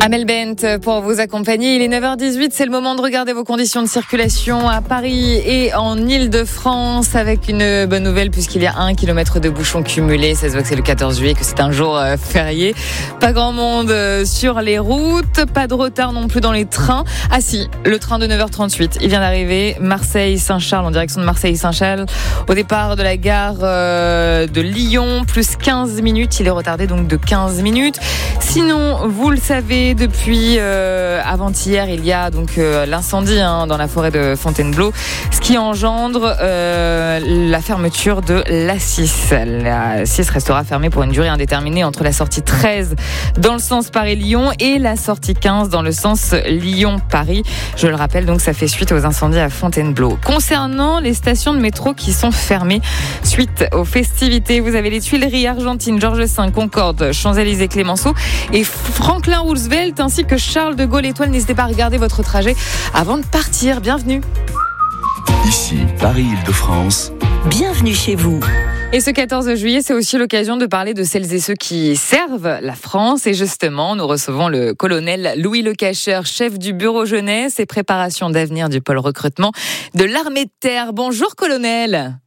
Amel Bent pour vous accompagner. Il est 9h18, c'est le moment de regarder vos conditions de circulation à Paris et en Île-de-France avec une bonne nouvelle puisqu'il y a 1 kilomètre de bouchons cumulés. Ça se voit que c'est le 14 juillet, que c'est un jour férié. Pas grand monde sur les routes, pas de retard non plus dans les trains. Ah si, le train de 9h38, il vient d'arriver. Marseille-Saint-Charles, en direction de Marseille-Saint-Charles. Au départ de la gare de Lyon, plus 15 minutes. Il est retardé donc de 15 minutes. Sinon, vous le savez, depuis avant-hier, il y a donc l'incendie dans la forêt de Fontainebleau, ce qui engendre la fermeture de l'A6. L'A6 restera fermée pour une durée indéterminée entre la sortie 13 dans le sens Paris-Lyon et la sortie 15 dans le sens Lyon-Paris. Je le rappelle, donc ça fait suite aux incendies à Fontainebleau. Concernant les stations de métro qui sont fermées suite aux festivités, vous avez les Tuileries, Argentine, Georges V, Concorde, Champs-Élysées, Clémenceau et Franklin Roosevelt ainsi que Charles de Gaulle Étoile. N'hésitez pas à regarder votre trajet avant de partir. Bienvenue. Ici, Paris-Île-de-France. Bienvenue chez vous. Et ce 14 juillet, c'est aussi l'occasion de parler de celles et ceux qui servent la France. Et justement, nous recevons le colonel Louis Lecacheur, chef du bureau jeunesse et préparation d'avenir du pôle recrutement de l'armée de terre. Bonjour colonel.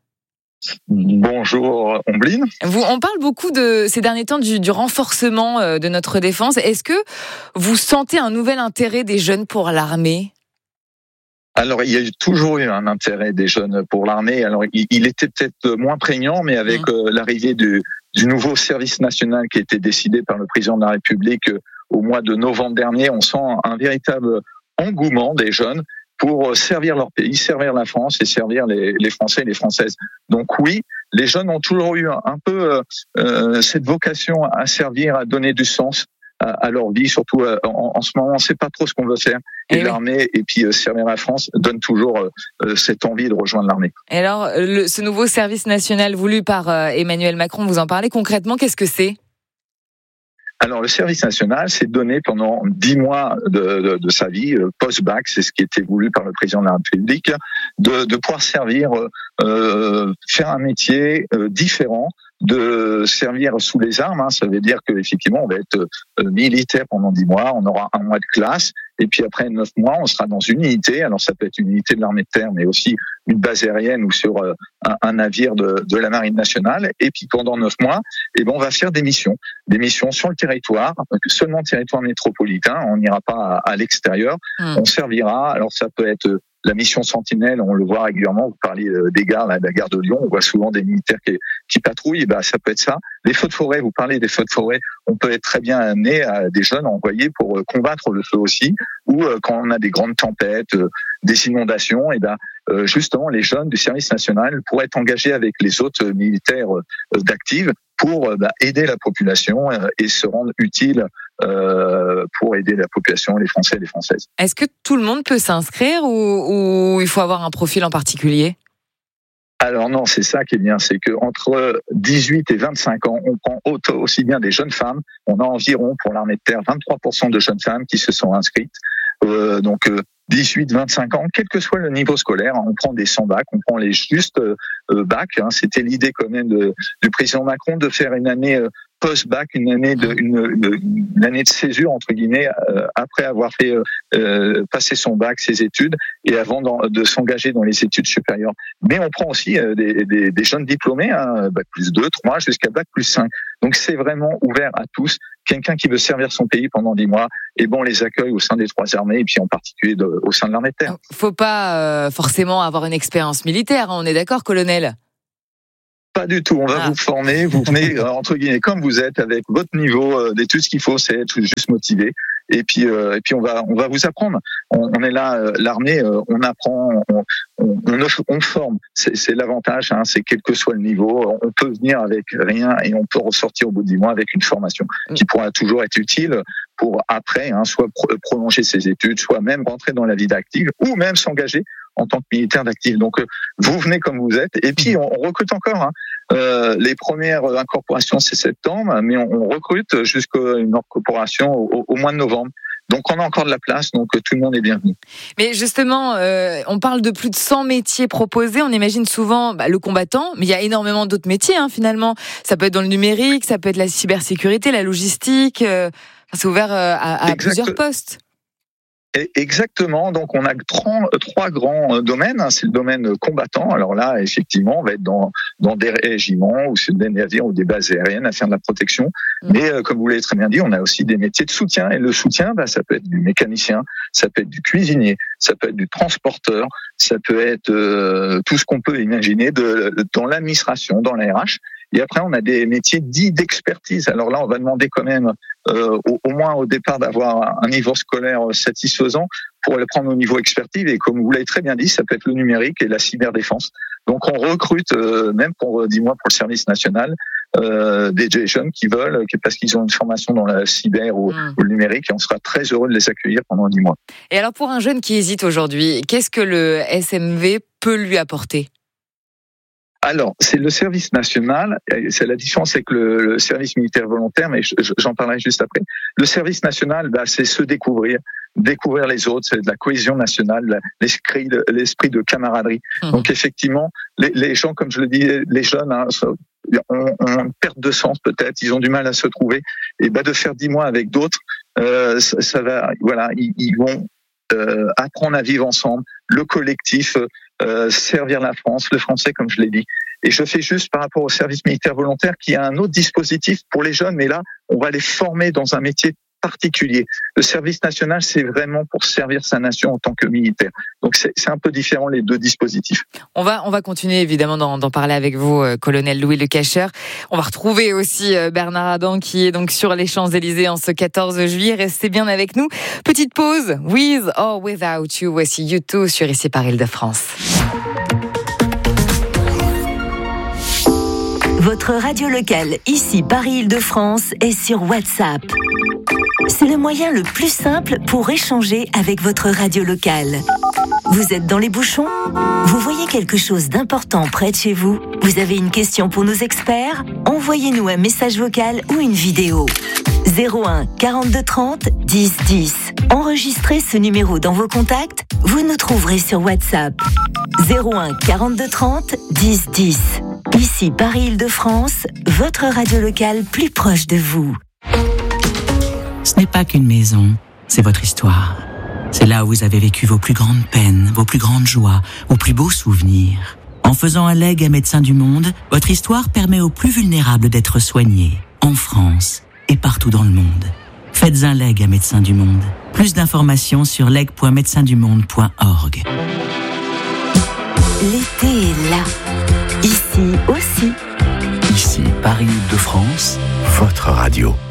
Bonjour Ombline. On parle beaucoup ces derniers temps du renforcement de notre défense. Est-ce que vous sentez un nouvel intérêt des jeunes pour l'armée ? Alors, il y a toujours eu un intérêt des jeunes pour l'armée. Alors, il était peut-être moins prégnant, mais avec l'arrivée du nouveau service national qui a été décidé par le président de la République au mois de novembre dernier, on sent un véritable engouement des jeunes pour servir leur pays, servir la France et servir les Français et les Françaises. Donc oui, les jeunes ont toujours eu un peu cette vocation à servir, à donner du sens à leur vie, surtout en ce moment, on ne sait pas trop ce qu'on veut faire. Et l'armée, et puis servir la France, donne toujours cette envie de rejoindre l'armée. Et alors, ce nouveau service national voulu par Emmanuel Macron, vous en parlez concrètement, qu'est-ce que c'est ? Alors, le service national, c'est donné pendant 10 mois de sa vie, post-bac, c'est ce qui était voulu par le président de la République, de pouvoir servir, faire un métier différent, de servir sous les armes. Ça veut dire qu'effectivement, on va être militaire pendant 10 mois, on aura 1 mois de classe, et puis après 9 mois, on sera dans une unité. Alors, ça peut être une unité de l'armée de terre, mais aussi une base aérienne ou sur un navire de la marine nationale. Et puis, pendant 9 mois, on va faire des missions sur le territoire, seulement le territoire métropolitain. On n'ira pas à l'extérieur. On servira. Alors, ça peut être la mission Sentinelle, on le voit régulièrement. Vous parlez des gares, la gare de Lyon, on voit souvent des militaires qui patrouillent. Ça peut être ça. Les feux de forêt, vous parlez des feux de forêt, on peut être très bien amené à des jeunes envoyés pour combattre le feu aussi. Ou quand on a des grandes tempêtes, des inondations, justement les jeunes du service national pourraient être engagés avec les autres militaires d'actifs pour aider la population et se rendre utiles pour aider la population, les Français et les Françaises. Est-ce que tout le monde peut s'inscrire ou il faut avoir un profil en particulier ? Alors non, c'est ça qui est bien, c'est que entre 18 et 25 ans, on prend aussi bien des jeunes femmes. On a environ pour l'armée de terre 23% de jeunes femmes qui se sont inscrites. 18-25 ans, quel que soit le niveau scolaire, on prend des 100 bacs, on prend les justes bacs. C'était l'idée quand même du président Macron de faire une année post-bac, une année de césure entre guillemets après avoir fait passer son bac, ses études et avant de s'engager dans les études supérieures. Mais on prend aussi des jeunes diplômés, bac plus 2, 3 jusqu'à bac plus 5. Donc c'est vraiment ouvert à tous. Quelqu'un qui veut servir son pays pendant 10 mois, on les accueille au sein des 3 armées et puis en particulier au sein de l'armée de terre. Faut pas forcément avoir une expérience militaire, on est d'accord, colonel ? Pas du tout, on va vous former, vous venez entre guillemets comme vous êtes avec votre niveau d'études, ce qu'il faut c'est être juste motivé et puis on va vous apprendre. On est là, l'armée, on apprend, on forme, c'est l'avantage, c'est quel que soit le niveau, on peut venir avec rien et on peut ressortir au bout de 10 mois avec une formation qui pourra toujours être utile pour après, soit prolonger ses études, soit même rentrer dans la vie d'active ou même s'engager en tant que militaire d'actif. Donc, vous venez comme vous êtes. Et puis, on recrute encore. Les premières incorporations, c'est septembre, mais on recrute jusqu'à une incorporation au mois de novembre. Donc, on a encore de la place, donc tout le monde est bienvenu. Mais justement, on parle de plus de 100 métiers proposés. On imagine souvent le combattant, mais il y a énormément d'autres métiers, finalement. Ça peut être dans le numérique, ça peut être la cybersécurité, la logistique. C'est ouvert à plusieurs postes. Exactement. Donc, on a trois grands domaines. C'est le domaine combattant. Alors là, effectivement, on va être dans des régiments ou c'est des navires ou des bases aériennes à faire de la protection. Mais comme vous l'avez très bien dit, on a aussi des métiers de soutien. Et le soutien, ça peut être du mécanicien, ça peut être du cuisinier, ça peut être du transporteur, ça peut être tout ce qu'on peut imaginer dans l'administration, dans la RH. Et après, on a des métiers dits d'expertise. Alors là, on va demander quand même, au moins au départ, d'avoir un niveau scolaire satisfaisant pour le prendre au niveau expertise. Et comme vous l'avez très bien dit, ça peut être le numérique et la cyberdéfense. Donc, on recrute, même pour 10 mois pour le service national, des jeunes qui veulent, parce qu'ils ont une formation dans la cyber ou le numérique, et on sera très heureux de les accueillir pendant 10 mois. Et alors, pour un jeune qui hésite aujourd'hui, qu'est-ce que le SMV peut lui apporter ? Alors, c'est le service national, c'est la différence avec le service militaire volontaire, mais j'en parlerai juste après. Le service national, c'est se découvrir les autres, c'est de la cohésion nationale, l'esprit de camaraderie. Donc effectivement, les gens, comme je le dis, les jeunes ont une perte de sens peut-être, ils ont du mal à se trouver, et de faire 10 mois avec d'autres, ça va, voilà, ils vont apprendre à vivre ensemble, le collectif, servir la France, le français comme je l'ai dit. Et je fais juste par rapport au service militaire volontaire qui a un autre dispositif pour les jeunes, mais là, on va les former dans un métier particulier. Le service national, c'est vraiment pour servir sa nation en tant que militaire. Donc c'est un peu différent les deux dispositifs. On va continuer évidemment d'en parler avec vous, colonel Louis Lecacheur. On va retrouver aussi Bernard Adam qui est donc sur les Champs-Élysées en ce 14 juillet. Restez bien avec nous. Petite pause. With or Without You. Voici U2 sur Ici par Île-de-France. Votre radio locale, ici Paris-Île-de-France, est sur WhatsApp. C'est le moyen le plus simple pour échanger avec votre radio locale. Vous êtes dans les bouchons ? Vous voyez quelque chose d'important près de chez vous ? Vous avez une question pour nos experts ? Envoyez-nous un message vocal ou une vidéo. 01 42 30 10 10. Enregistrez ce numéro dans vos contacts, vous nous trouverez sur WhatsApp. 01 42 30 10 10. Ici Paris-Île-de-France, votre radio locale plus proche de vous. Ce n'est pas qu'une maison, c'est votre histoire. C'est là où vous avez vécu vos plus grandes peines, vos plus grandes joies, vos plus beaux souvenirs. En faisant un legs à Médecins du Monde, votre histoire permet aux plus vulnérables d'être soignés, en France et partout dans le monde. Faites un leg à Médecins du Monde. Plus d'informations sur leg.médecindumonde.org. L'été est là. Ici aussi. Ici, Paris-Île-de-France, votre radio.